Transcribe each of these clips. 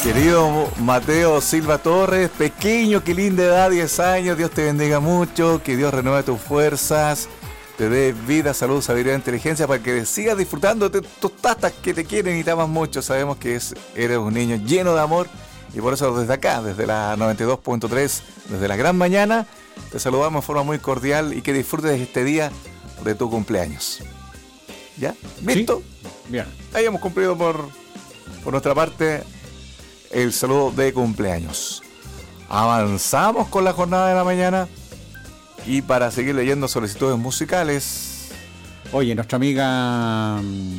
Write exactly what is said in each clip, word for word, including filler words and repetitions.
Querido Mateo Silva Torres, pequeño, que linda edad, diez años, Dios te bendiga mucho, que Dios renueve tus fuerzas, te dé vida, salud, sabiduría e inteligencia para que sigas disfrutando de tus tatas que te quieren y te aman mucho. Sabemos que es, eres un niño lleno de amor y por eso desde acá, desde la noventa y dos punto tres, desde la gran mañana, te saludamos de forma muy cordial y que disfrutes este día de tu cumpleaños. ¿Ya? ¿Listo? Sí. Bien. Ahí hemos cumplido por, por nuestra parte el saludo de cumpleaños. Avanzamos con la jornada de la mañana y para seguir leyendo solicitudes musicales. Oye, nuestra amiga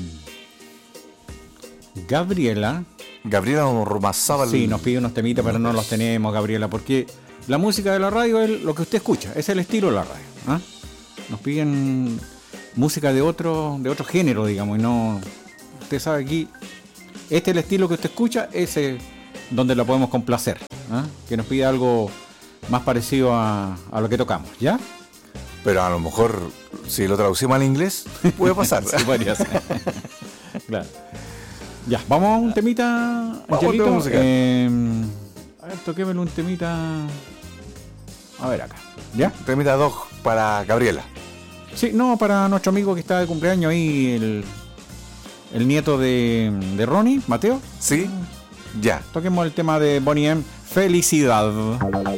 Gabriela Gabriela Ormazábal. Sí, nos pide unos temitas, pero no los tenemos, Gabriela, porque la música de la radio es lo que usted escucha, es el estilo de la radio. ¿Ah? Nos piden música de otro, de otro género, digamos, y no. Usted sabe aquí, este es el estilo que usted escucha, ese donde lo podemos complacer, ¿ah? Que nos pida algo más parecido a, a lo que tocamos, ¿ya? Pero a lo mejor, si lo traducimos al inglés, puede pasar. Sí, podría ser. Claro. Ya, vamos a un temita, Angelito. Eh, a ver, toquémelo un temita. A ver acá, ¿ya? Temita dos para Gabriela. Sí, no, para nuestro amigo que está de cumpleaños ahí, el, el nieto de, de Ronnie, Mateo. Sí. Ya. Toquemos el tema de Bonnie M. Felicidad.